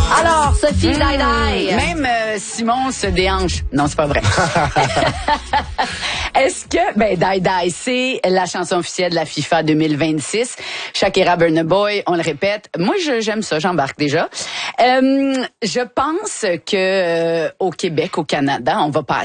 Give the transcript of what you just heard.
Alors, Sophie, die. Même Simon se déhanche. Non, c'est pas vrai. Est-ce que... Die, c'est la chanson officielle de la FIFA 2026. Shakira, Burna Boy, on le répète. Moi, j'aime ça, j'embarque déjà. Je pense que au Québec, au Canada, on va passer